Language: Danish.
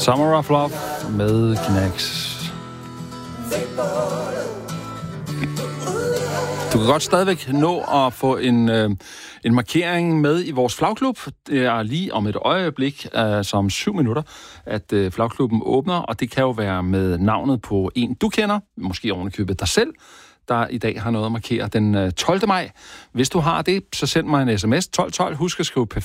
Summer of Love med Knax. Du kan godt stadigvæk nå at få en markering med i vores flagklub. Det er lige om et øjeblik, som 7 minutter, at flagklubben åbner, og det kan jo være med navnet på en, du kender, måske ovenikøbet dig selv, der i dag har noget at markere den 12. maj. Hvis du har det, så send mig en sms 1212. Husk at skrive